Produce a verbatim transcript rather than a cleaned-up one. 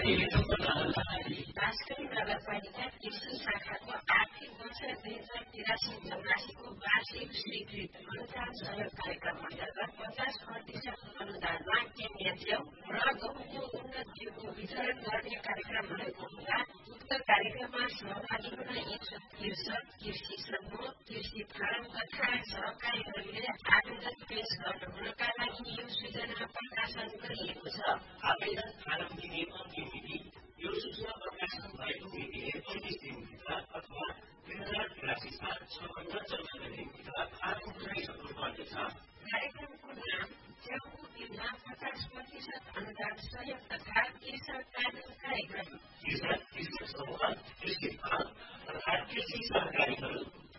बाँसकरी नगरपालिका कृषि शाखाको आर्थिक वर्ष दुई हजार तिरासी चौरासीको वार्षिक स्वीकृत अनुदान सहयोग कार्यक्रम अन्तर्गत पचास प्रतिशत अनुदानमा केन्या च्याउ र गहुँको उन्नत बिउको वितरण गर्ने कार्यक्रम रहेको हुँदा उक्त कार्यक्रममा सहभागी हुन इच्छुक कृषक, कृषि समूह, कृषि फारम तथा सहकारीहरूले आवेदन पेश गर्नुहुनका लागि यो सूचना प्रकाशन गरिएको छ। आवेदन फारम दिने अन्तिम मिति यो सूचना प्रकाशन भएको मिति एकैस दिनभित्र अथवा दुई हजार तिरासी साल छ भन्दा